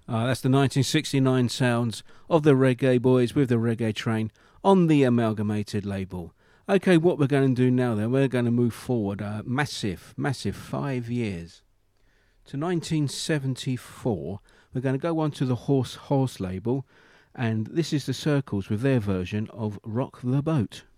That's the 1969 sounds of the Reggae Boys with the Reggae Train on the Amalgamated label. Okay, what we're going to do now then, we're going to move forward massive 5 years to 1974. We're going to go on to the Horse label, and this is the Circles with their version of Rock the Boat.